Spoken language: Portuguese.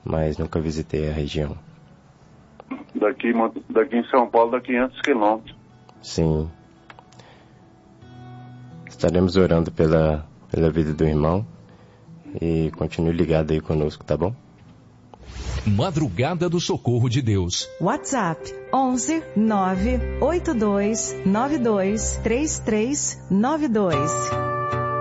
mas nunca visitei a região. Daqui em São Paulo dá 500 quilômetros. Sim. Estaremos orando pela vida do irmão e continue ligado aí conosco, tá bom? Madrugada do Socorro de Deus. WhatsApp 11 982 92 3392.